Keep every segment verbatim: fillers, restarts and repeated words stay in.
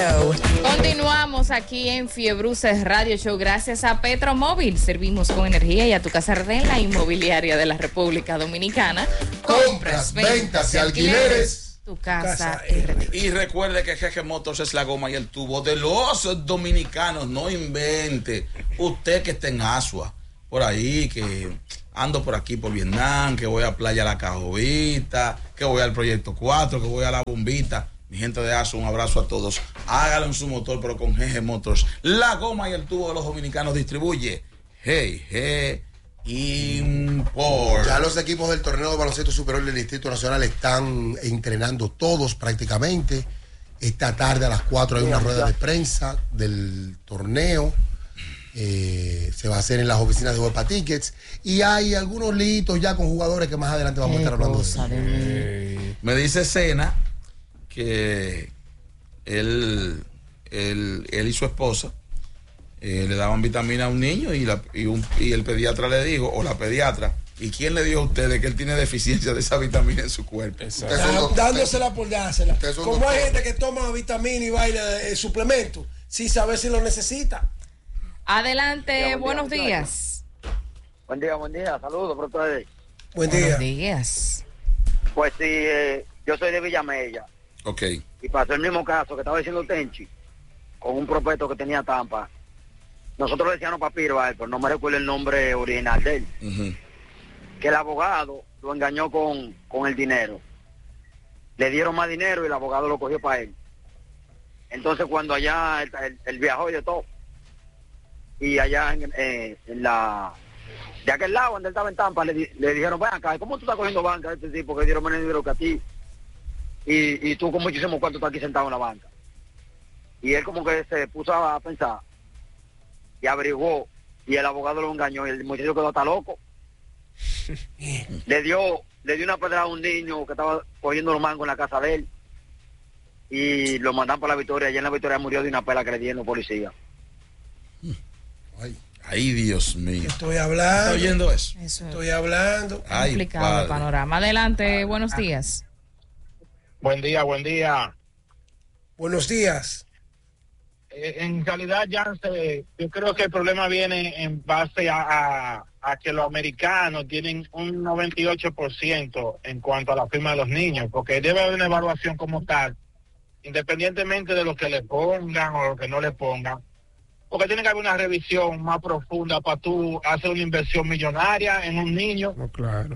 Continuamos aquí en Fiebruces Radio Show gracias a Petromóvil. Servimos con energía y a tu casa arde la inmobiliaria de la República Dominicana. Compras, ventas y alquileres. Tu casa R D. Y recuerde que G G Motors es la goma y el tubo de los dominicanos. No invente. Usted que está en Asua, por ahí, que ando por aquí por Vietnam, que voy a Playa La Cajovita, que voy al Proyecto cuatro, que voy a La Bombita. Mi gente de Asua, un abrazo a todos. Hágalo en su motor, pero con G G Motors. La goma y el tubo de los dominicanos distribuye G G Import. Ya los equipos del torneo de baloncesto superior del Distrito Nacional están entrenando todos prácticamente. Esta tarde a las cuatro hay una rueda de prensa del torneo. Eh, se va a hacer en las oficinas de Huepa Tickets. Y hay algunos litos ya con jugadores que más adelante vamos a estar hablando de eso. Eh, me dice Sena que él, él, él y su esposa eh, le daban vitamina a un niño y, la, y, un, y el pediatra le dijo, o la pediatra, ¿y quién le dijo a ustedes que él tiene deficiencia de esa vitamina en su cuerpo? Da, dándosela por dársela. Como hay gente que toma vitamina y vaina, eh, suplemento, sin saber si lo necesita. Adelante, buen día, buenos buen días. Buen día, buen día. Saludos por ustedes. Buen día. Buenos días. Pues sí, eh, yo soy de Villamella. Ok. Y pasó el mismo caso que estaba diciendo Tenchi, con un prospecto que tenía Tampa. Nosotros le decíamos papiro a él, pero no me recuerdo el nombre original de él. Uh-huh. Que el abogado lo engañó con, con el dinero. Le dieron más dinero y el abogado lo cogió para él. Entonces cuando allá él, él, él viajó y de todo, y allá en, eh, en la... de aquel lado donde él estaba en Tampa, le, le dijeron, ven acá, ¿cómo tú estás cogiendo banca a este tipo que dieron menos dinero que a ti? Y, y tú con muchísimo cuánto estás aquí sentado en la banca. Y él como que se puso a pensar y averiguó, y el abogado lo engañó y el muchacho quedó hasta loco. le dio le dio una pedrada a un niño que estaba cogiendo los mangos en la casa de él y lo mandan para la Victoria. Allá en la Victoria murió de una pela que le dieron los policías. Ay, ay, Dios mío. Estoy hablando. ¿Está oyendo eso? Eso Estoy hablando. Ay, complicado padre. el panorama. Adelante, buenos días. Buen día, buen día. Buenos días. Eh, en realidad, ya se, yo creo que el problema viene en base a, a, a que los americanos tienen un noventa y ocho por ciento en cuanto a la firma de los niños, porque debe haber una evaluación como tal, independientemente de lo que le pongan o lo que no le pongan, porque tiene que haber una revisión más profunda para tú hacer una inversión millonaria en un niño. No, claro.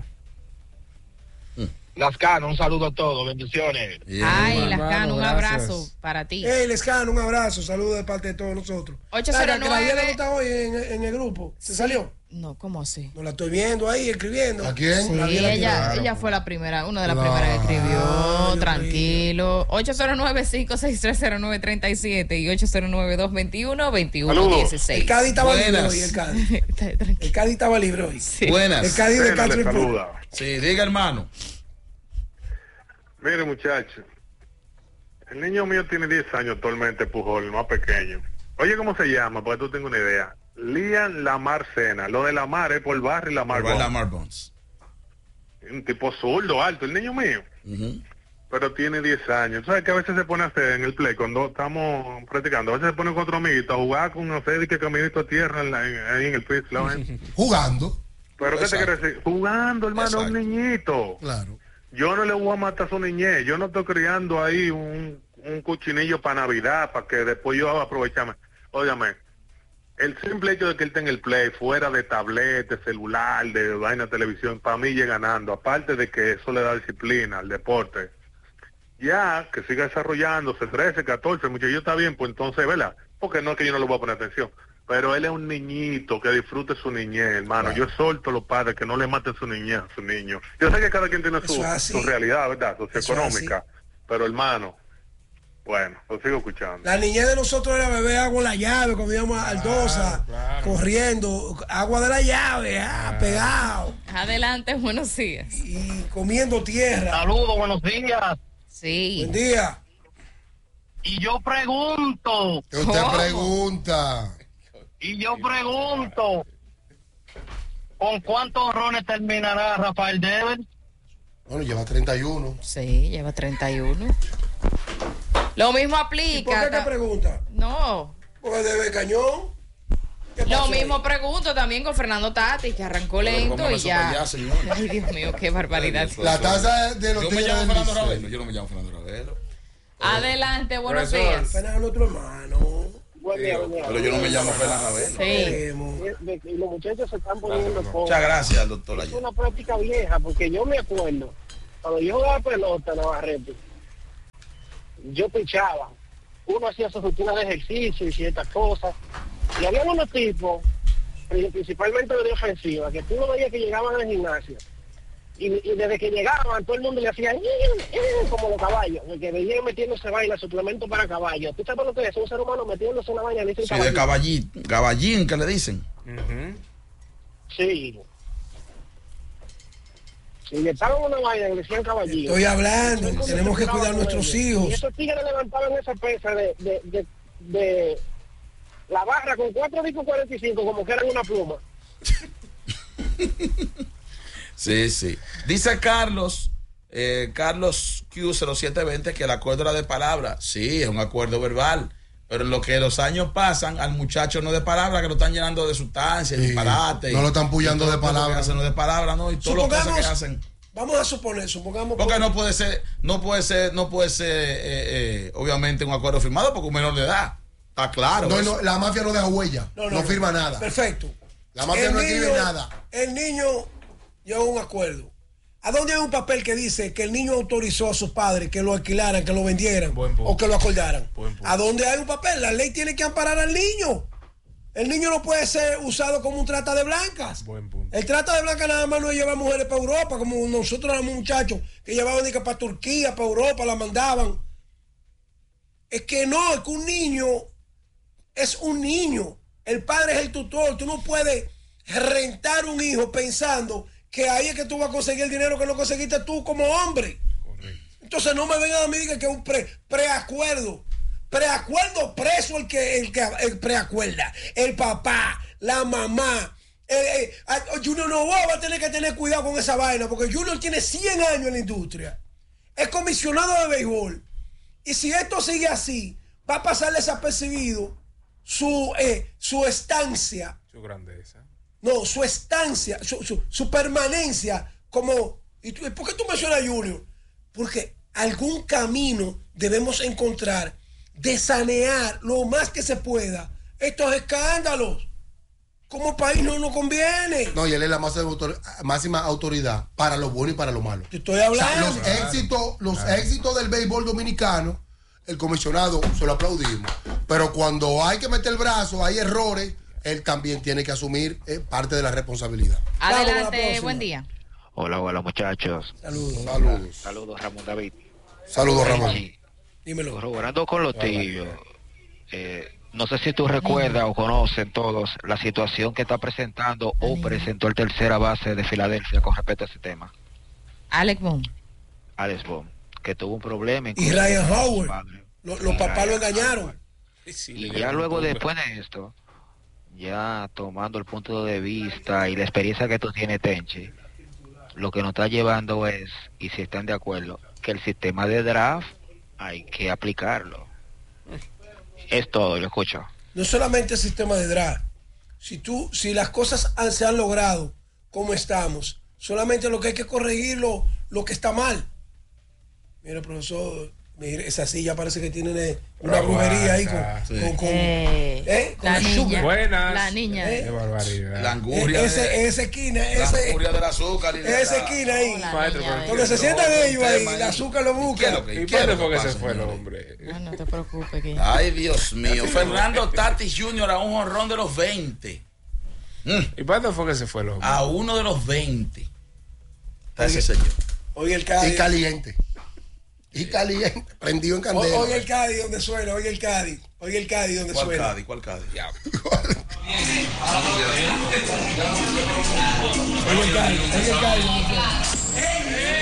Lascano, un saludo a todos, bendiciones. Yeah. Ay, hermano, Lascano, un gracias. abrazo para ti. Hey, Lescano, un abrazo, saludos de parte de todos nosotros. ocho cero Claro, que la Diana no nueve. está hoy en, en el grupo. ¿Se salió? No, ¿cómo así? No la estoy viendo ahí, escribiendo. ¿A quién? Sí, La Diana ella, Tirado. ella fue la primera, una de las Claro. primeras que escribió. Ay, Tranquilo. ocho cero nueve, cinco seis tres, cero nueve tres siete y ocho cero nueve, dos dos uno, dos uno uno seis. El Cádiz estaba libre Buenas. hoy, el Cádiz. Tranquilo. El Cádiz estaba libre hoy. Sí. Buenas. El Cádiz de Cena le Castro y Pú. saluda. Sí, diga, hermano. Mire, muchacho, el niño mío tiene diez años actualmente, Pujol, el más pequeño. Oye, ¿cómo se llama? Para que tú tengas una idea. Lian Lamar Sena. Lo de Lamar es por Barry Lamar. Lamar, Bond. Lamar Bonds. Un tipo zurdo, alto, el niño mío. Uh-huh. Pero tiene diez años. ¿Sabes que a veces se pone a hacer en el play cuando estamos practicando? A veces se pone con otro amiguito a jugar con, no sé, de que caminito a tierra en la- en- ahí en el piso. ¿sabes? Jugando. ¿Pero qué te Exacto. quiere decir? Jugando, hermano, un Exacto. niñito. Claro. Yo no le voy a matar a su niñez. Yo no estoy criando ahí un, un cochinillo para Navidad, para que después yo aprovecharme. Óyame, el simple hecho de que él tenga el play fuera de tablet, de celular, de vaina de televisión, para mí llega ganando. Aparte de que eso le da disciplina al deporte. Ya, que siga desarrollándose, trece, catorce, muchachos, está bien, pues entonces, ¿verdad? Porque no es que yo no le voy a poner atención. Pero él es un niñito que disfrute su niñez, hermano. Claro. Yo exhorto a los padres que no le maten su niñez a su niño. Yo sé que cada quien tiene su, Eso es así. su realidad, ¿verdad? Eso es Socioeconómica. Pero, hermano, bueno, lo sigo escuchando. La niñez de nosotros era beber agua en la llave cuando íbamos a Aldosa, corriendo, agua de la llave, ah, pegado, Adelante, buenos días. y comiendo tierra. Saludos, buenos días. Sí. Buen día. Y yo pregunto, Que usted ¿Cómo? pregunta. y yo pregunto, ¿con cuántos honrones terminará Rafael Devers? Bueno, lleva treinta y uno. Sí, lleva treinta y uno. Lo mismo ¿Y aplica. por qué te ta- pregunta? No. Porque debe cañón. ¿Qué Lo pasó mismo ahí? pregunto también con Fernando Tati, que arrancó Pero lento póngame y eso ya. para allá, señor. Ay, Dios mío, qué barbaridad. La tasa de los Yo me tigres llamo del Fernando Licey. Ravelo. Yo no me llamo Fernando Ravelo. Adelante, buenos Profesor. días. Apenas a nuestro hermano. Buen día, buen día. Pero yo no me llamo Fernando Ravelo. Sí. Queremos. De- de- y los muchachos se están poniendo Muchas cosas. gracias, doctor Es Ayer. una práctica vieja, porque yo me acuerdo, cuando yo jugaba pelota en Navarrete, yo pichaba, uno hacía su rutina de ejercicio y ciertas cosas, y había unos tipos, pri- principalmente de ofensiva, que tú no veías que llegaban al gimnasio, y, y desde que llegaban todo el mundo le hacía "Eh, eh", como los caballos, que venían metiéndose vaina, suplemento para caballos. ¿Tú sabes lo que es? Un ser humano metiéndose una vaina, le dicen Sí, de caballito. caballín, caballín, ¿qué le dicen? Ujú. Sí. Si le estaban una vaina, le decían caballito. Estoy hablando, tenemos que cuidar a nuestros Y hijos. esos tigres levantaban esa pesa de, de, de, de la barra con cuatro discos cuarenta y cinco como que eran una pluma. Sí, sí. Dice Carlos, eh, Carlos Q cero siete veinte que el acuerdo era de palabra. Sí, es un acuerdo verbal. Pero en lo que los años pasan, al muchacho no de palabra, que lo están llenando de sustancias, Sí, disparate. no lo están pullando y todo de lo que palabra. hacen no de palabra, ¿no? Y todas las cosas que Supongamos, hacen. vamos a suponer, supongamos. Porque no puede ser, no puede ser, no puede ser, eh, eh, obviamente, un acuerdo firmado porque un menor de edad. Está claro. No, eso. no, la mafia no deja huella, no, firma nada. Perfecto. La mafia El no escribe niño- nada. El niño llegó a un acuerdo. ¿A dónde hay un papel que dice que el niño autorizó a sus padres que lo alquilaran, que lo vendieran Buen punto. o que lo acordaran? Buen punto. ¿A dónde hay un papel? La ley tiene que amparar al niño. El niño no puede ser usado como un trata de blancas. Buen punto. El trata de blancas nada más no es llevar mujeres para Europa, como nosotros éramos muchachos que llevaban ni que para Turquía, para Europa, la mandaban. Es que no, es que un niño es un niño. El padre es el tutor. Tú no puedes rentar un hijo pensando que ahí es que tú vas a conseguir el dinero que no conseguiste tú como hombre. Correcto. Entonces no me vengan a mí que es un pre, preacuerdo. Preacuerdo preso el que el que el preacuerda. El papá, la mamá. Eh, eh, a- Junior Novoa va a tener que tener cuidado con esa vaina porque Junior tiene cien años en la industria. Es comisionado de béisbol. Y si esto sigue así, va a pasar desapercibido su, eh, su estancia. Su grandeza. No, su estancia, su, su, su permanencia como... ¿Y tú, por qué tú mencionas a Junior? Porque algún camino debemos encontrar de sanear lo más que se pueda estos escándalos. Como país no nos conviene. No, y él es la máxima, autor- máxima autoridad para lo bueno y para lo malo. Te estoy O sea, hablando. los éxitos, los éxitos del béisbol dominicano, el comisionado se lo aplaudimos. Pero cuando hay que meter el brazo, hay errores, él también tiene que asumir eh, parte de la responsabilidad. Vamos a la Adelante, próxima. buen día. Hola, hola muchachos. Saludos. Saludos. Saludos, Ramón David. Saludos, Ramón. Sí, Dímelo. corroborando con los tibios, eh, no sé si tú recuerdas o conocen todos la situación que está presentando o presentó el tercera base de Filadelfia con respecto a ese tema, Alex Boom. Alex Bohm, que tuvo un problema. Y incluso Ryan con su Howard. padre. Lo- los papás lo engañaron. Y ya luego después de esto, ya tomando el punto de vista y la experiencia que tú tienes, Tenchi, lo que nos está llevando es, y si están de acuerdo, que el sistema de draft hay que aplicarlo. Es todo, lo escucho. No solamente el sistema de draft. Si tú, si las cosas han- se han logrado como estamos, solamente lo que hay que corregir lo, lo que está mal. Mira, profesor, mire, esa silla parece que tiene eh, una Pero brujería ahí aguanta, con, sí. con, con- Eh, ¿eh? con la el niña. sugar. Buenas. La niña. ¿Eh? Qué barbaridad. La Eh, anguria, ese, de, esa esquina, la ese, anguria del azúcar. Y de esa la- esquina ahí. Hola, Maestro, niña, pero- Donde se No, sientan no, ellos ahí, tema el ahí. azúcar lo ¿Y qué es busca. lo que- ¿Y qué es cuándo lo que fue que pasa, se fue el señores? hombre? No, no te preocupes. Que... Ay, Dios mío. Fernando Tatis junior a un jonrón de los veinte. Mm, ¿Y cuándo fue que se fue el hombre? a uno de los veinte. Está ese señor. Oye el Y Cádiz. caliente. Y caliente. Prendido en candela. Oye el Cádiz donde suena, oye el Cádiz. Oye el Cádiz donde ¿Cuál suena. Cádiz? ¿Cuál Cádiz? Oye el Cádiz, oye el Cádiz donde suena.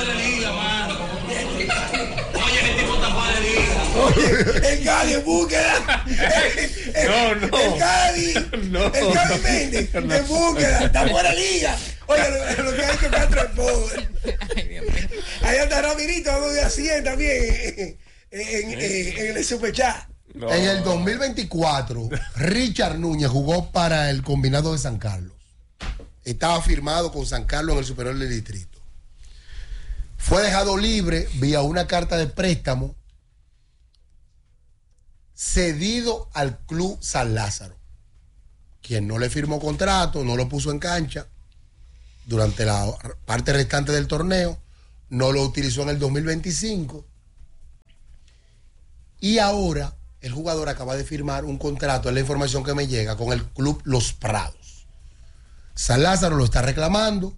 Oye, el Cádiz en búsqueda. No, no. El Cádiz. No. El Cádiz Méndez. En búsqueda. Está fuera de liga. Oye, lo, lo que hay que Castro es pobre. Ay, Dios mío. Allá está Ramirito, donde a cien también. en, en, en el superchat. No. En el dos mil veinticuatro, Richard Núñez jugó para el combinado de San Carlos. Estaba firmado con San Carlos en el superior del distrito. Fue dejado libre vía una carta de préstamo cedido al Club San Lázaro, quien no le firmó contrato, no lo puso en cancha durante la parte restante del torneo, no lo utilizó en el dos mil veinticinco y ahora el jugador acaba de firmar un contrato, es la información que me llega, con el Club Los Prados. San Lázaro lo está reclamando.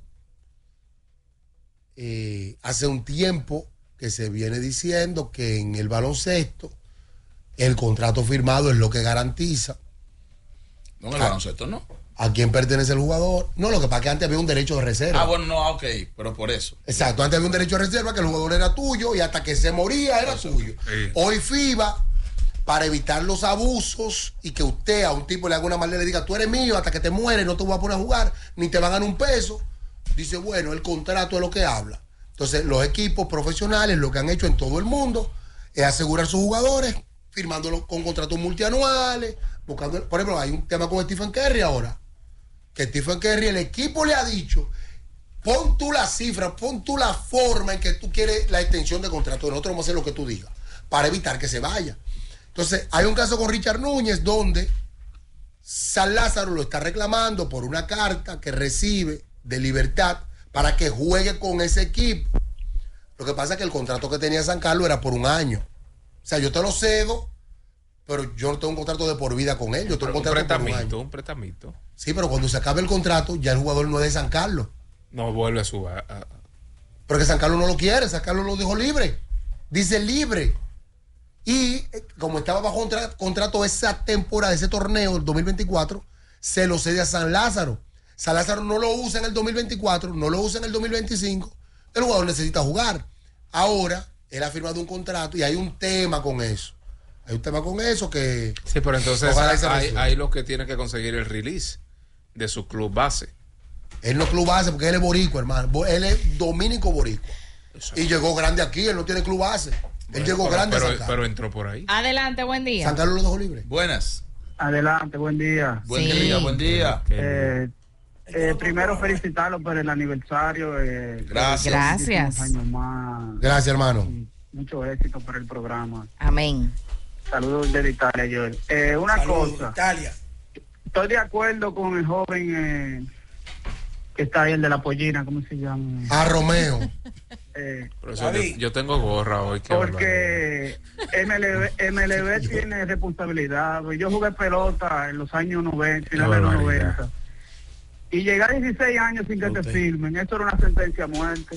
Eh, hace un tiempo que se viene diciendo que en el baloncesto el contrato firmado es lo que garantiza. No, en el baloncesto no. ¿A quién pertenece el jugador? No, lo que pasa es que antes había un derecho de reserva. Ah, bueno, no, ok, pero por eso. Exacto, antes había un derecho de reserva que el jugador era tuyo y hasta que se moría era eso, tuyo. Sí. Hoy FIBA, para evitar los abusos y que usted a un tipo le haga una maldad y le diga, tú eres mío hasta que te mueres, no te voy a poner a jugar, ni te van a ganar un peso, dice, bueno, el contrato es lo que habla. Entonces, los equipos profesionales lo que han hecho en todo el mundo es asegurar a sus jugadores, firmándolo con contratos multianuales, buscando, por ejemplo, hay un tema con Stephen Curry ahora, que Stephen Curry, el equipo le ha dicho, pon tú la cifra, pon tú la forma en que tú quieres la extensión de contrato, nosotros vamos a hacer lo que tú digas, para evitar que se vaya. Entonces, hay un caso con Richard Núñez donde San Lázaro lo está reclamando por una carta que recibe de Libertad para que juegue con ese equipo. Lo que pasa es que el contrato que tenía San Carlos era por un año. O sea, yo te lo cedo, pero yo no tengo un contrato de por vida con él. Yo tengo un contrato un por un año. Un pretamito. Sí, pero cuando se acabe el contrato, ya el jugador no es de San Carlos. No vuelve a su... A, a... Pero que San Carlos no lo quiere, San Carlos lo dejó libre. Dice libre. Y como estaba bajo contra, contrato esa temporada, ese torneo del dos mil veinticuatro, se lo cede a San Lázaro. San Lázaro no lo usa en el dos mil veinticuatro, no lo usa en el dos mil veinticinco. El jugador necesita jugar. Ahora, él ha firmado un contrato y hay un tema con eso. Hay un tema con eso que... Sí, pero entonces hay, hay lo que tiene que conseguir el release de su club base. Él no es club base porque él es boricua, hermano. Él es dominico boricua. Eso. Y llegó grande aquí, él no tiene club base. Él bueno, llegó pero, grande pero, a San Carlos. Pero entró por ahí. Adelante, buen día. San Carlos lo dejó libre. Buenas. Adelante, buen día. Buen Sí. día, buen día. Eh, eh, primero felicitarlo por el aniversario. Eh, Gracias. Gracias. Años más. Gracias, hermano. Mucho éxito para el programa. Amén. Saludos de Italia, Joel. Eh, una Saludos, cosa. Italia. Estoy de acuerdo con el joven eh, que está ahí, el de la pollina, ¿cómo se llama? A Romeo. Eh, Profesor, yo, yo tengo gorra hoy. Que porque M L B, M L B tiene responsabilidad. Yo jugué pelota en los años noventa, finales de los noventa. Y llegar a dieciséis años sin que te firmen, eso era una sentencia a muerte.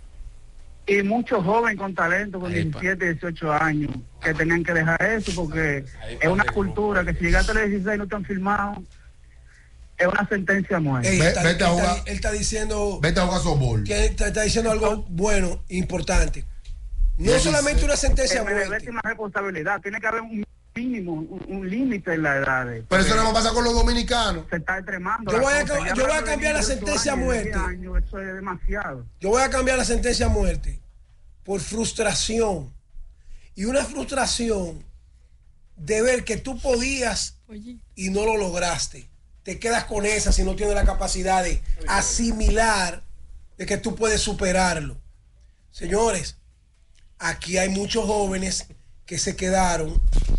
Y muchos jóvenes con talento, con diecisiete, dieciocho años, que tenían que dejar eso porque es una cultura que si llegaste a los dieciséis y no te han firmado, es una sentencia a muerte. Ey, Ve- está- vete a él jugar. está- él está diciendo Vete a jugar softball. que está, está diciendo algo bueno, importante. No Dieciséis. solamente una sentencia a M L B muerte. tiene una responsabilidad, tiene que haber un mínimo, un, un límite en la edad. de- Pero eso no va a pasar con los dominicanos. Se está extremando. Yo la voy a cosa. ca- Ya yo voy a hablando de cambiar la dieciocho sentencia a años, muerte. diez años, eso es demasiado. Yo voy a cambiar la sentencia a muerte por frustración. Y una frustración de ver que tú podías y no lo lograste. Te quedas con esa si no tienes la capacidad de asimilar de que tú puedes superarlo. Señores, aquí hay muchos jóvenes que se quedaron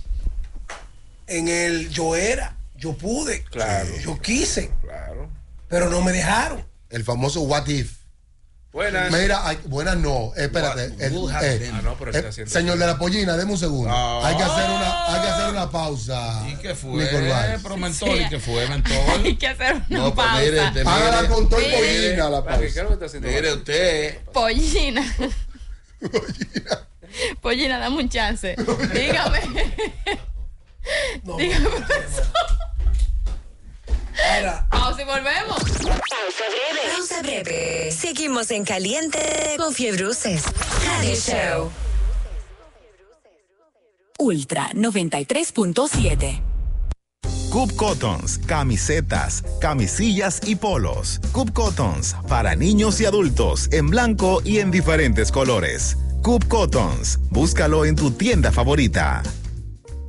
en el yo era, yo pude, Claro. yo quise, Claro. pero no me dejaron. El famoso what if. Buenas. Mira, hay- buenas no, espérate. What el- would have eh, been. Ah, no, pero eh, está haciendo- señor de la pollina, deme un segundo. Ah. Hay que hacer una, hay que hacer una pausa. ¿Y qué fue? Nicolás. Pero mentor, Sí. ¿y qué fue, mentor? Hay que hacer una No, pero pausa. mire, te- Hágala mire, con todo y Mire. pollina la ¿Qué pausa. es lo que está haciendo? mire usted. Pollina. Pollina, dame un chance. Dígame. No, Dígame, no, profesor. Ahora, Pausa y volvemos. Pausa breve. Pausa breve. Seguimos en caliente con Fiebruces Radio Show. Ultra noventa y tres punto siete. Coop Cottons, camisetas, camisillas y polos. Coop Cottons, para niños y adultos, en blanco y en diferentes colores. Coop Cottons. Búscalo en tu tienda favorita.